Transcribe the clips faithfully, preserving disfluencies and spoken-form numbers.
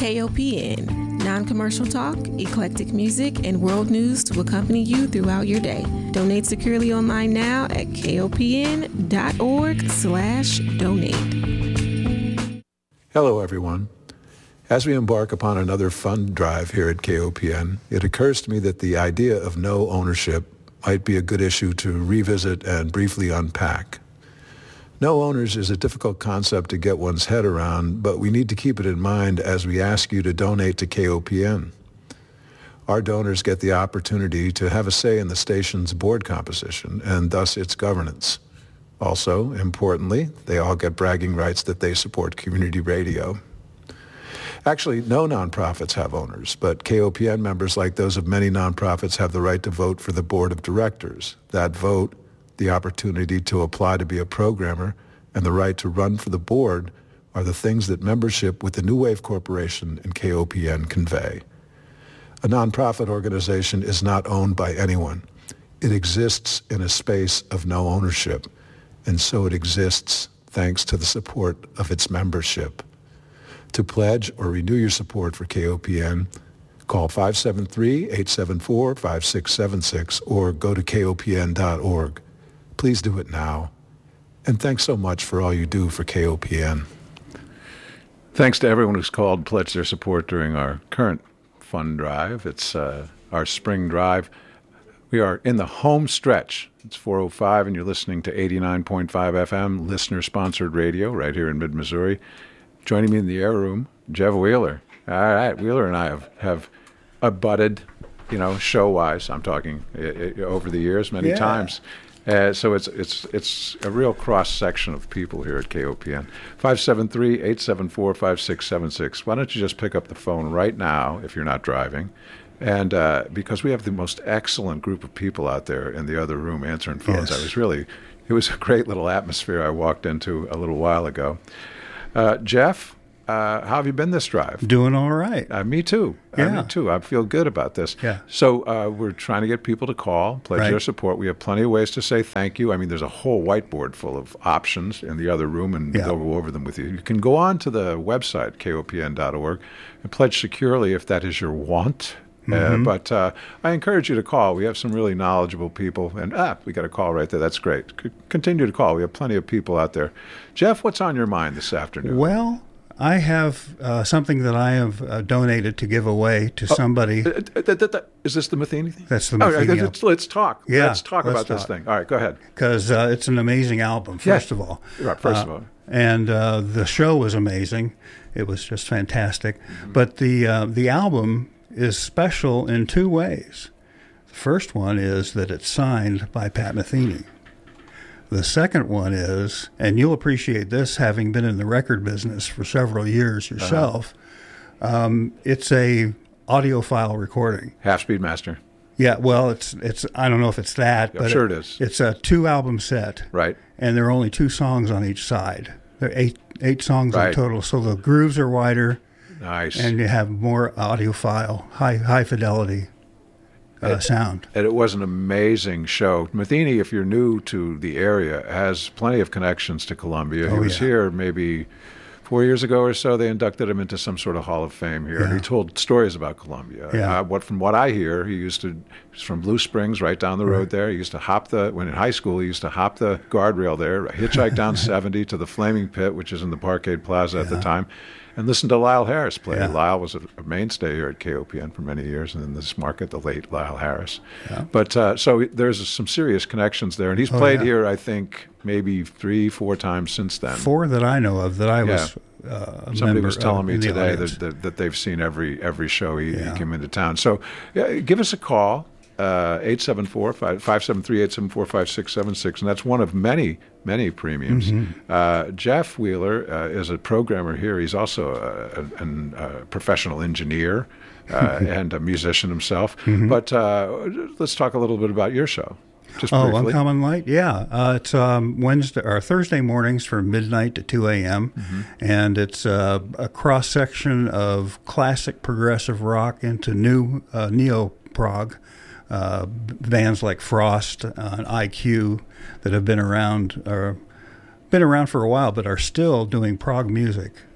K O P N, non-commercial talk, eclectic music, and world news to accompany you throughout your day. Donate securely online now at kopn.org slash donate. Hello, everyone. As we embark upon another fund drive here at K O P N, it occurs to me that the idea of no ownership might be a good issue to revisit and briefly unpack. No owners is a difficult concept to get one's head around, but we need to keep it in mind as we ask you to donate to K O P N. Our donors get the opportunity to have a say in the station's board composition and thus its governance. Also, importantly, they all get bragging rights that they support community radio. Actually, no nonprofits have owners, but K O P N members, like those of many nonprofits, have the right to vote for the board of directors. That vote, the opportunity to apply to be a programmer, and the right to run for the board are the things that membership with the New Wave Corporation and K O P N convey. A nonprofit organization is not owned by anyone. It exists in a space of no ownership, and so it exists thanks to the support of its membership. To pledge or renew your support for K O P N, call five seven three, eight seven four, five six seven six or go to K O P N dot org. Please do it now. And thanks so much for all you do for K O P N. Thanks to everyone who's called and pledged their support during our current fund drive. It's uh, our spring drive. We are in the home stretch. It's four oh five, and you're listening to eighty-nine point five F M, listener-sponsored radio right here in mid-Missouri. Joining me in the air room, Jeff Wheeler. All right, Wheeler and I have, have abutted, you know, show-wise. I'm talking uh, over the years many yeah. times. Uh, so it's it's it's a real cross-section of people here at K O P N. five seven three, eight seven four, five six seven six. Why don't you just pick up the phone right now if you're not driving? And uh, because we have the most excellent group of people out there in the other room answering phones. Yes. I was really, it was a great little atmosphere I walked into a little while ago. Uh, Jeff, uh, how have you been this drive? Doing all right. Uh, me too. Yeah. Uh, me too. I feel good about this. Yeah. So uh, we're trying to get people to call, pledge Right. their support. We have plenty of ways to say thank you. I mean, there's a whole whiteboard full of options in the other room, and Yeah. they'll go over them with you. You can go on to the website, K O P N dot org, and pledge securely if that is your want. Mm-hmm. Uh, but uh, I encourage you to call. We have some really knowledgeable people. And, ah, we got a call right there. That's great. C- continue to call. We have plenty of people out there. Jeff, what's on your mind this afternoon? Well, I have uh, something that I have uh, donated to give away to Oh, somebody. Uh, uh, th- th- th- is this the Matheny thing? That's the All right, Matheny let's, let's talk. Yeah, let's talk let's about this talk. thing. All right, go ahead. Because uh, it's an amazing album, first Yeah. of all. Right, first Uh, of all. And uh, the show was amazing. It was just fantastic. Mm-hmm. But the uh, the album is special in two ways. The first one is that it's signed by Pat Metheny. The second one is, and you'll appreciate this having been in the record business for several years yourself, uh-huh. um, it's a audiophile recording. Half Speed Master. Yeah, well, it's it's. I don't know if it's that, I'm but sure it is. It's a two-album set, Right. and there are only two songs on each side. There are eight eight songs Right. in total, so the grooves are wider, Nice. and you have more audiophile, high high fidelity uh, It- sound. And it was an amazing show. Matheny, if you're new to the area, has plenty of connections to Columbia. He Oh, was yeah. here maybe four years ago or so. They inducted him into some sort of Hall of Fame here. And Yeah. he told stories about Columbia. Yeah. Uh, what From what I hear, he used to, he's from Blue Springs, right down the road Right. there. He used to hop the, when in high school, he used to hop the guardrail there, hitchhike down seventy to the Flaming Pit, which is in the Parkade Plaza at the Yeah. time, and listen to Lyle Harris play. Yeah. Lyle was a, a mainstay here at K O P N for many years, and in this market, the late Lyle Harris. Yeah. But uh, so there's some serious connections there, and he's Oh, played yeah. here, I think, maybe three, four times since then. Four that I know of that I Yeah. was uh, a Somebody member was telling of me in the today audience. that, that that they've seen every every show he, Yeah. he came into town. So yeah, give us a call, uh, eight seven four, five seven three, eight seven four, five six seven six, and that's one of many, many premiums. Mm-hmm. Uh, Jeff Wheeler uh, is a programmer here. He's also a, a, an- a professional engineer uh, and a musician himself. Mm-hmm. But uh, let's talk a little bit about your show. Just Oh, briefly. Uncommon Light, yeah. Uh, it's um, Wednesday or Thursday mornings from midnight to two a.m. Mm-hmm. and it's uh, a cross section of classic progressive rock into new uh, neo prog uh, bands like Frost uh, and I Q that have been around or been around for a while, but are still doing prog music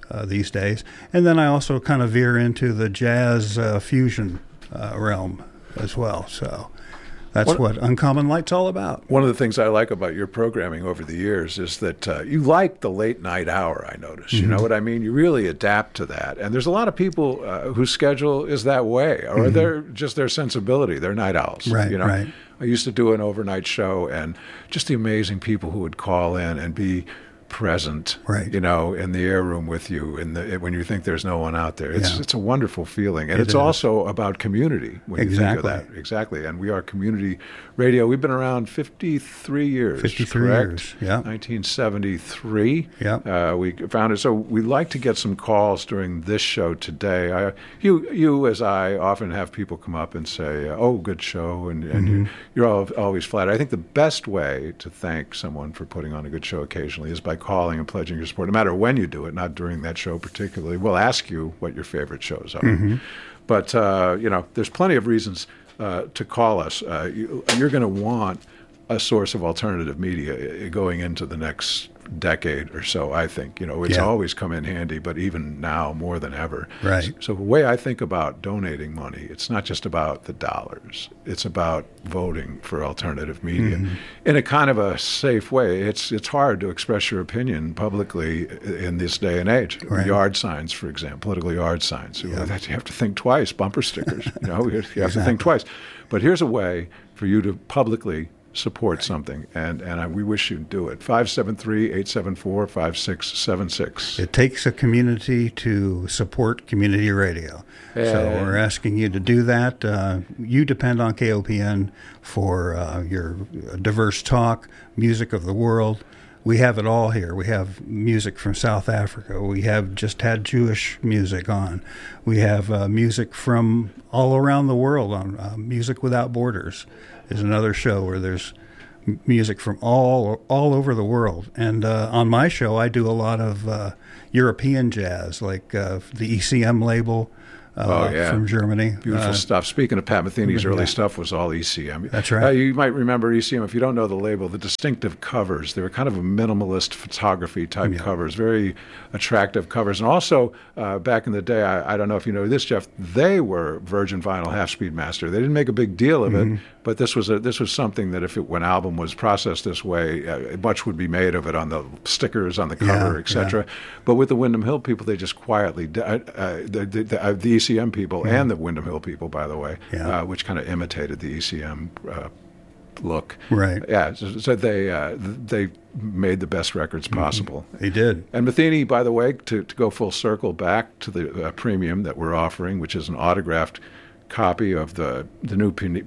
uh, these days. And then I also kind of veer into the jazz uh, fusion uh, realm as well. So that's what, what Uncommon Light's all about. One of the things I like about your programming over the years is that uh, you like the late night hour, I notice. Mm-hmm. You know what I mean? You really adapt to that. And there's a lot of people uh, whose schedule is that way, or mm-hmm. they're just their sensibility. They're night owls. Right, you know? right. I used to do an overnight show, and just the amazing people who would call in and be present, right. you know, in the air room with you, in the, when you think there's no one out there. It's yeah. it's a wonderful feeling, and it it's is. also about community when exactly. you think of that. Exactly, and we are community radio. We've been around fifty-three years. fifty-three correct? years, yeah. nineteen seventy-three. Yeah. Uh, we founded. So we like to get some calls during this show today. I, you, you, as I often have people come up and say, "Oh, good show," and, and mm-hmm. you, you're all, always flattered. I think the best way to thank someone for putting on a good show occasionally is by calling and pledging your support, no matter when you do it, not during that show particularly. We'll ask you what your favorite shows are. Mm-hmm. But, uh, you know, there's plenty of reasons uh, to call us. Uh, you, you're going to want a source of alternative media going into the next decade or so, I think. You know, it's yeah. always come in handy, but even now more than ever. Right. So, so the way I think about donating money, it's not just about the dollars. It's about voting for alternative media mm-hmm. in a kind of a safe way. It's it's hard to express your opinion publicly in this day and age. Right. Yard signs, for example, political yard signs. Yeah. You have to think twice. Bumper stickers, you know, you have exactly. to think twice. But here's a way for you to publicly support something, and, and I, we wish you'd do it. five seven three, eight seven four, five six seven six. It takes a community to support community radio. Yeah. So we're asking you to do that. Uh, you depend on K O P N for uh, your diverse talk, music of the world. We have it all here. We have music from South Africa. We have just had Jewish music on. We have uh, music from all around the world on uh, Music Without Borders is another show where there's m- music from all all over the world. And uh, on my show, I do a lot of uh, European jazz, like uh, the E C M label. Uh, oh, yeah. From Germany. Beautiful uh, stuff. Speaking of Pat Metheny's yeah. early stuff was all E C M. That's right. Uh, you might remember E C M, if you don't know the label, the distinctive covers. They were kind of a minimalist photography type yeah. covers, very attractive covers. And also, uh, back in the day, I, I don't know if you know this, Jeff, they were Virgin Vinyl half-speed master. They didn't make a big deal of mm-hmm. it, but this was a, this was something that if it, when album was processed this way, uh, much would be made of it on the stickers, on the cover, yeah, et cetera. Yeah. But with the Windham Hill people, they just quietly, uh, uh, the, the, the, uh, the E C M people yeah. and the Windham Hill people, by the way, yeah. uh, which kind of imitated the E C M uh, look. Right. Yeah, so, so they uh, they made the best records possible. Mm-hmm. They did. And Metheny, by the way, to, to go full circle back to the uh, premium that we're offering, which is an autographed copy of the, the new P-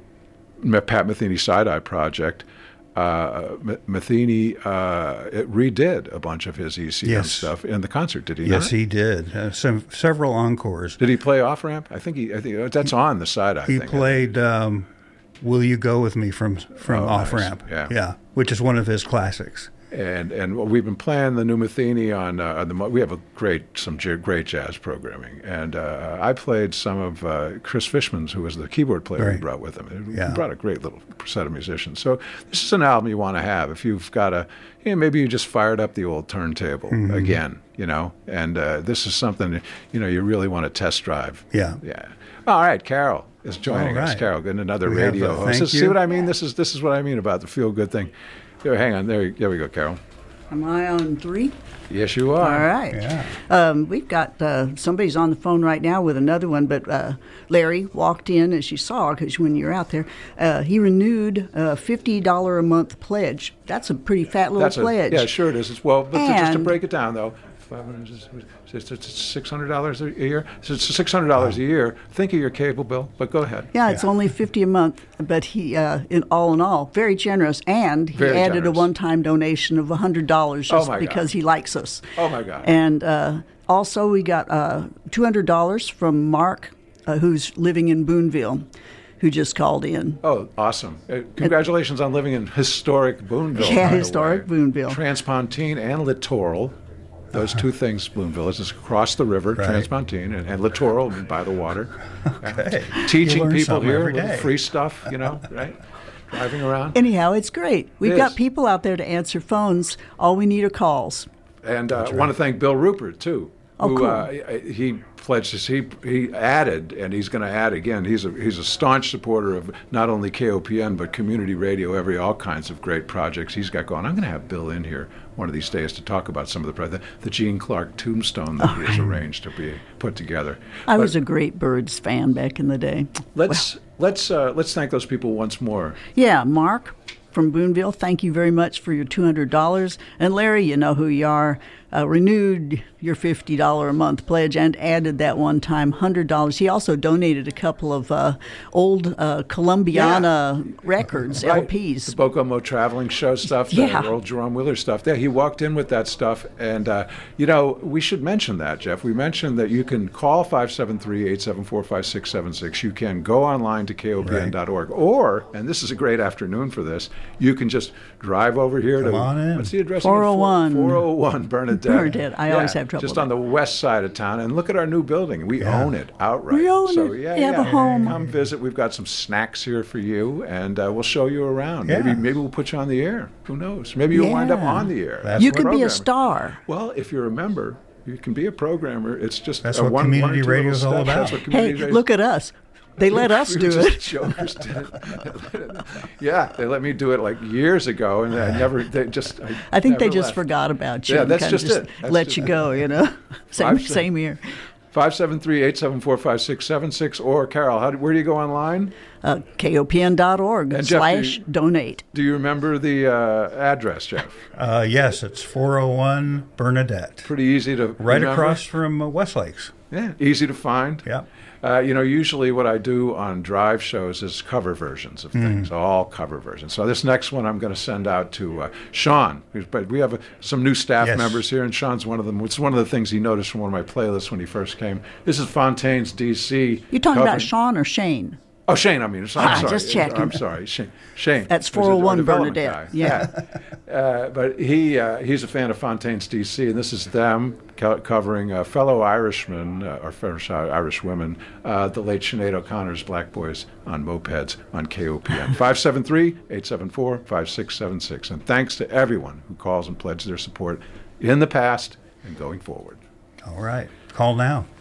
Pat Metheny Side-Eye project, Uh, Metheny uh, redid a bunch of his E C M yes. stuff in the concert. Did he? Yes, not? he did. Uh, some several encores. Did he play off ramp? I think he. I think that's on the side. I he think. played um, "Will You Go with Me" from from Oh, Off nice. Ramp. Yeah. yeah, which is one of his classics. And and we've been playing the new Metheny on, uh, on the. We have a great some j- great jazz programming, and uh, I played some of uh, Chris Fishman's, who was the keyboard player Right. he brought with him. He Yeah. brought a great little set of musicians. So this is an album you want to have if you've got a. You know, maybe you just fired up the old turntable mm-hmm. again, you know, and uh, this is something you know you really want to test drive. Yeah. Yeah. All right, Carol is joining All us. right. Carol, getting another We have radio the host. thank See you. what I mean? This is this is what I mean about the feel good thing. Here, hang on, there, there we go, Carol. Am I on three? Yes, you are. All right. Yeah. Um, we've got uh, somebody's on the phone right now with another one, but uh, Larry walked in, as you saw, because when you're out there, uh, he renewed a fifty dollars a month pledge. That's a pretty fat little That's pledge. A, yeah, sure it is. It's, well, but to- just to And- break it down, though, five hundred, it's it's six hundred dollars a year. So it's six hundred dollars a year. Think of your cable bill, but go ahead. Yeah, it's Yeah. only fifty a month, but he, uh, in all in all, very generous, and he Very added generous. a one-time donation of a hundred dollars just Oh, my God. because he likes us. Oh, my God. And uh, also, we got uh, two hundred dollars from Mark, uh, who's living in Boonville, who just called in. Oh, awesome. Uh, congratulations on living in historic Boonville. Yeah, by the historic way. Boonville. Transpontine and Littoral. Those two things, Boonville, is just across the river, Right. Transpontine, and, and Littoral by the water. Okay. You Teaching learn people something here, every little day. free stuff, you know, right? Driving around. Anyhow, it's great. We've It got is. people out there to answer phones. All we need are calls. And uh, I want to thank Bill Rupert, too. Oh, who cool. uh, he pledged this. He he added, and he's going to add again. He's a he's a staunch supporter of not only K O P N but community radio, every all kinds of great projects he's got going. I'm going to have Bill in here one of these days to talk about some of the pro- the, the Gene Clark tombstone that he has arranged to be put together. I But was a great Birds fan back in the day. let's let's uh, let's thank those people once more. Yeah, Mark from Boonville, thank you very much for your two hundred dollars. And Larry, you know who you are, uh, renewed your fifty dollars a month pledge and added that one-time one hundred dollars. He also donated a couple of uh, old uh, Columbiana Yeah. records, Right. L Ps. The Bocomo Traveling Show stuff, Yeah. the old Jerome Wheeler stuff. There, he walked in with that stuff, and uh, you know, we should mention that, Jeff. We mentioned that you can call five seven three, eight seven four, five six seven six. You can go online to K O P N dot org, right. Or, and this is a great afternoon for this, you can just drive over here Come to on in. what's the address? four oh one. four oh one Bernadette. Bernadette. I always have trouble Just with on the west side of town, and look at our new building. We Yeah. own it outright. We own so, it. Yeah, You have yeah. a home. Come visit. We've got some snacks here for you, and uh, we'll show you around. Yeah. Maybe maybe we'll put you on the air. Who knows? Maybe you'll wind up Yeah. on the air. That's You what- could be a Programmer. star. Well, if you're a member, you can be a programmer. It's just That's a what one, community one or two radio little is all steps. about. That's what Hey, community radio- look at us. They let us we do were just it. jokers did it. Yeah, they let me do it like years ago, and I never. They just. I, I think they never just left. forgot about you. Yeah, and that's kinda just it. That's let just you it. go, you know. Same, Five, same here. five seven three, eight seven four, five six seven six. Or, Carol, how, do- where do you go online? Uh, K O P N dot org And Jeff, slash you- donate. Do you remember the uh, address, Jeff? Uh, yes, it's four oh one Bernadette, Pretty easy to right remember. across from uh, Westlakes. Yeah, easy to find. Yeah. Uh, you know, usually what I do on drive shows is cover versions of things, all cover versions. So this next one I'm going to send out to uh, Sean. who's- But we have uh, some new staff Yes. members here, and Sean's one of them. It's one of the things he noticed from one of my playlists when he first came. This is Fontaine's D C. You talking about covering- Sean or Shane? Oh, Shane, I mean, I'm Ah, sorry. just checking. I'm sorry, Shane. Shane. That's who's a- four oh one a development Bernadette. guy. Yeah. Uh, but he uh, he's a fan of Fontaine's D C, and this is them co- covering uh, fellow Irishmen, uh, or fellow Irish women, uh, the late Sinead O'Connor's Black Boys on Mopeds on K O P N. five seven three, eight seven four, five six seven six. And thanks to everyone who calls and pledges their support in the past and going forward. All right. Call now.